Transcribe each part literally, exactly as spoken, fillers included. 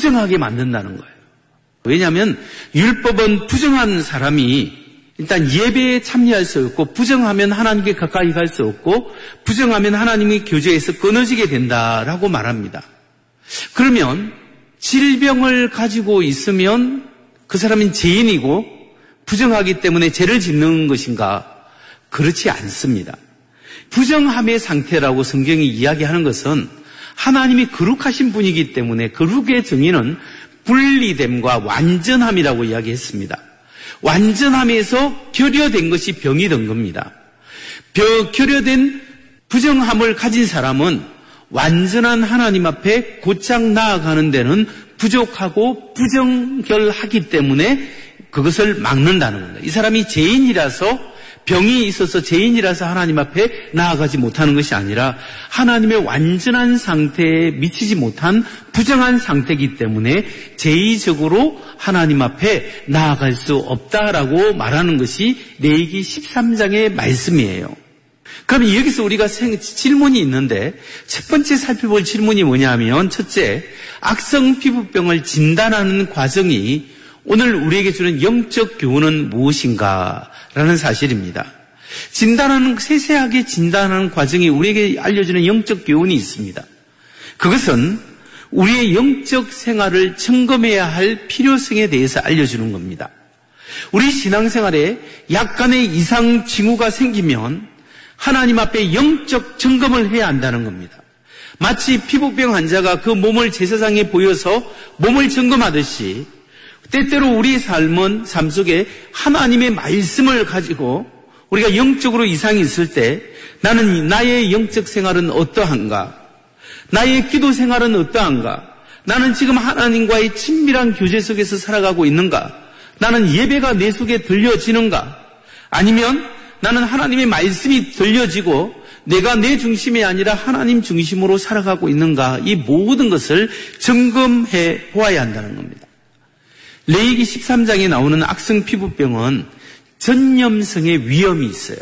부정하게 만든다는 거예요. 왜냐하면 율법은 부정한 사람이 일단 예배에 참여할 수 없고, 부정하면 하나님께 가까이 갈 수 없고, 부정하면 하나님의 교제에서 끊어지게 된다라고 말합니다. 그러면 질병을 가지고 있으면 그 사람은 죄인이고 부정하기 때문에 죄를 짓는 것인가? 그렇지 않습니다. 부정함의 상태라고 성경이 이야기하는 것은 하나님이 거룩하신 분이기 때문에 거룩의 정의는 분리됨과 완전함이라고 이야기했습니다. 완전함에서 결여된 것이 병이 된 겁니다. 결여된 부정함을 가진 사람은 완전한 하나님 앞에 곧장 나아가는 데는 부족하고 부정결하기 때문에 그것을 막는다는 겁니다. 이 사람이 죄인이라서, 병이 있어서 죄인이라서 하나님 앞에 나아가지 못하는 것이 아니라 하나님의 완전한 상태에 미치지 못한 부정한 상태이기 때문에 죄의적으로 하나님 앞에 나아갈 수 없다라고 말하는 것이 레위기 십삼 장의 말씀이에요. 그럼 여기서 우리가 질문이 있는데, 첫 번째 살펴볼 질문이 뭐냐면, 첫째, 악성 피부병을 진단하는 과정이 오늘 우리에게 주는 영적 교훈은 무엇인가라는 사실입니다. 진단하는, 세세하게 진단하는 과정이 우리에게 알려주는 영적 교훈이 있습니다. 그것은 우리의 영적 생활을 점검해야 할 필요성에 대해서 알려주는 겁니다. 우리 신앙생활에 약간의 이상 징후가 생기면 하나님 앞에 영적 점검을 해야 한다는 겁니다. 마치 피부병 환자가 그 몸을 제사장에 보여서 몸을 점검하듯이 때때로 우리의 삶은, 삶 속에 하나님의 말씀을 가지고 우리가 영적으로 이상이 있을 때 나는 나의 영적 생활은 어떠한가? 나의 기도 생활은 어떠한가? 나는 지금 하나님과의 친밀한 교제 속에서 살아가고 있는가? 나는 예배가 내 속에 들려지는가? 아니면 나는 하나님의 말씀이 들려지고 내가 내 중심이 아니라 하나님 중심으로 살아가고 있는가? 이 모든 것을 점검해 보아야 한다는 겁니다. 레위기 십삼 장에 나오는 악성 피부병은 전염성의 위험이 있어요.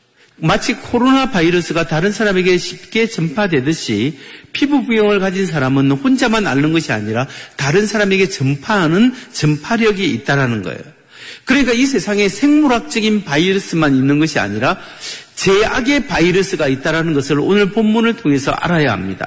마치 코로나 바이러스가 다른 사람에게 쉽게 전파되듯이 피부병을 가진 사람은 혼자만 앓는 것이 아니라 다른 사람에게 전파하는 전파력이 있다는 거예요. 그러니까 이 세상에 생물학적인 바이러스만 있는 것이 아니라 제약의 바이러스가 있다는 것을 오늘 본문을 통해서 알아야 합니다.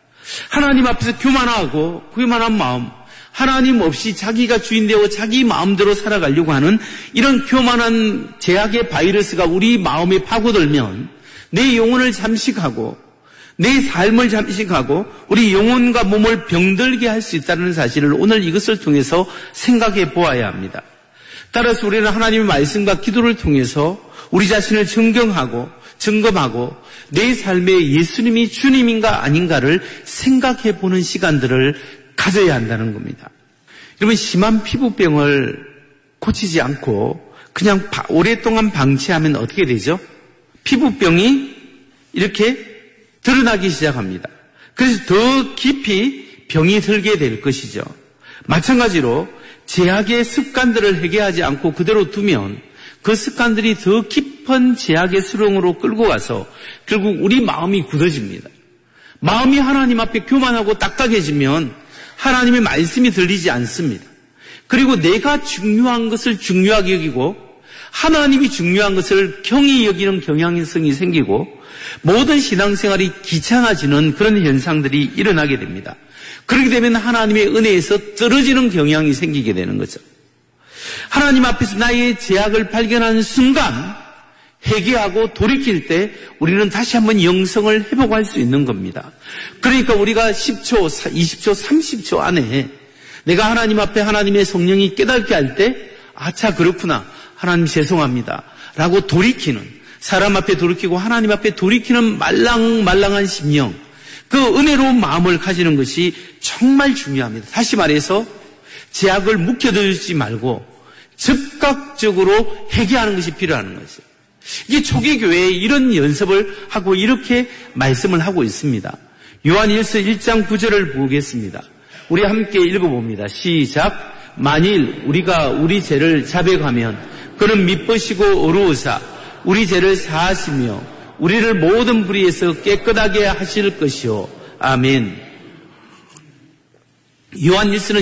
하나님 앞에서 교만하고 교만한 마음, 하나님 없이 자기가 주인되어 자기 마음대로 살아가려고 하는 이런 교만한 제약의 바이러스가 우리 마음에 파고들면 내 영혼을 잠식하고 내 삶을 잠식하고 우리 영혼과 몸을 병들게 할 수 있다는 사실을 오늘 이것을 통해서 생각해 보아야 합니다. 따라서 우리는 하나님의 말씀과 기도를 통해서 우리 자신을 점검하고 점검하고 내 삶에 예수님이 주님인가 아닌가를 생각해 보는 시간들을 가져야 한다는 겁니다. 여러분, 심한 피부병을 고치지 않고 그냥 오랫동안 방치하면 어떻게 되죠? 피부병이 이렇게 드러나기 시작합니다. 그래서 더 깊이 병이 들게 될 것이죠. 마찬가지로 제약의 습관들을 해결하지 않고 그대로 두면 그 습관들이 더 깊은 제약의 수렁으로 끌고 가서 결국 우리 마음이 굳어집니다. 마음이 하나님 앞에 교만하고 딱딱해지면 하나님의 말씀이 들리지 않습니다. 그리고 내가 중요한 것을 중요하게 여기고 하나님이 중요한 것을 경히 여기는 경향성이 생기고 모든 신앙생활이 귀찮아지는 그런 현상들이 일어나게 됩니다. 그렇게 되면 하나님의 은혜에서 떨어지는 경향이 생기게 되는 거죠. 하나님 앞에서 나의 제약을 발견하는 순간 회개하고 돌이킬 때 우리는 다시 한번 영성을 회복할 수 있는 겁니다. 그러니까 우리가 십 초, 이십 초, 삼십 초 안에 내가 하나님 앞에 하나님의 성령이 깨닫게 할 때 아차 그렇구나, 하나님 죄송합니다 라고 돌이키는, 사람 앞에 돌이키고 하나님 앞에 돌이키는 말랑말랑한 심령, 그 은혜로운 마음을 가지는 것이 정말 중요합니다. 다시 말해서 제약을 묵혀두지 말고 즉각적으로 회개하는 것이 필요한 거죠. 이게 초기 교회에 이런 연습을 하고 이렇게 말씀을 하고 있습니다. 요한일서 일 장 구 절을 보겠습니다. 우리 함께 읽어봅니다. 시작. 만일 우리가 우리 죄를 자백하면 그는 미쁘시고 어루우사 우리 죄를 사하시며 우리를 모든 불의에서 깨끗하게 하실 것이요. 아멘. 요한일서는